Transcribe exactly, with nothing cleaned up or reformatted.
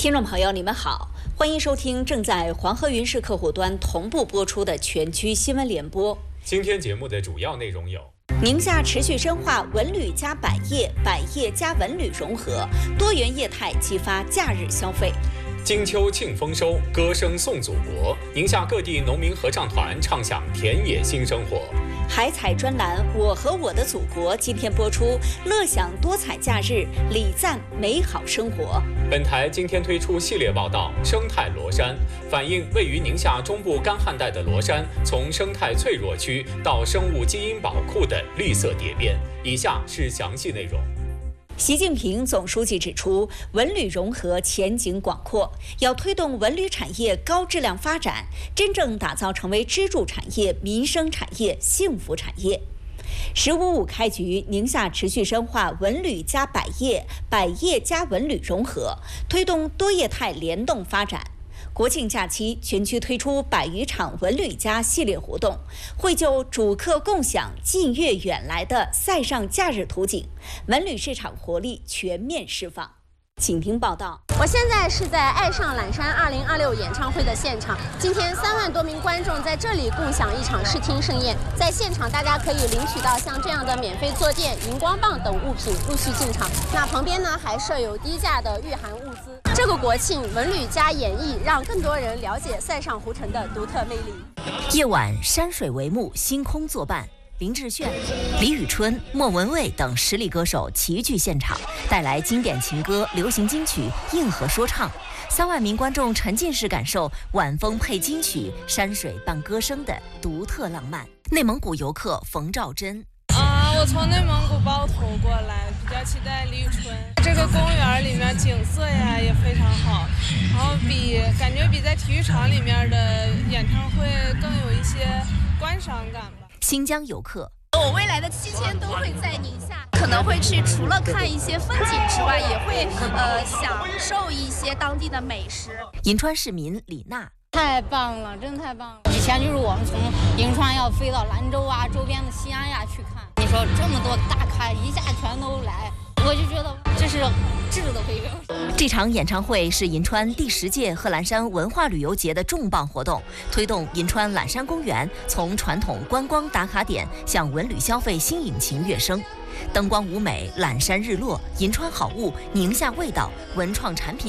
听众朋友，你们好，欢迎收听正在黄河云视客户端同步播出的全区新闻联播。 今天节目的主要内容有： 宁夏持续深化文旅加百业、百业加文旅融合，多元业态激发假日消费； 金秋庆丰收，歌声颂祖国，宁夏各地农民合唱团唱响田野新生活。 海采专栏《我和我的祖国》今天播出，乐享多彩假日，礼赞美好生活。 本台今天推出系列报道《生态罗山》，反映位于宁夏中部干旱带的罗山，从生态脆弱区到生物基因宝库的绿色蝶变。以下是详细内容。 习近平总书记指出，文旅融合前景广阔，要推动文旅产业高质量发展，真正打造成为支柱产业、民生产业、幸福产业。十五五开局，宁夏持续深化文旅加百业、百业加文旅融合，推动多业态联动发展。国庆假期，全区推出百余场文旅加系列活动，绘就主客共享近月远来的塞上假日图景，文旅市场活力全面释放。请听报道。 我现在是在爱上懒山二零二六演唱会的现场，今天三万多名观众在这里共享一场视听盛宴。在现场，大家可以领取到像这样的免费坐垫、荧光棒等物品，陆续进场。那旁边呢，还设有低价的御寒物资。这个国庆，文旅加演艺，让更多人了解塞上湖城的独特魅力。 夜晚，山水为幕，星空作伴。林志炫、李宇春、莫文蔚等实力歌手齐聚现场，带来经典情歌、流行金曲，硬核说唱。三万名观众沉浸式感受晚风配金曲、山水伴歌声的独特浪漫。内蒙古游客冯兆珍啊，我从内蒙古包头过来，比较期待李宇春。这个公园里面景色呀也非常好，然后比感觉比在体育场里面的演唱会更有一些观赏感吧。 新疆游客， 我未来的七天都会在宁夏，可能会去除了看一些风景之外，也会呃享受一些当地的美食。 银川市民李娜， 太棒了，真的太棒了！以前就是我们从银川要飞到兰州啊，周边的西安呀去看，你说这么多大咖一下全都来，我就觉得这是质的回应。 这场演唱会是银川第十届贺兰山文化旅游节的重磅活动，推动银川懒山公园从传统观光打卡点向文旅消费新引擎跃升。灯光舞美、懒山日落、银川好物、宁夏味道、文创产品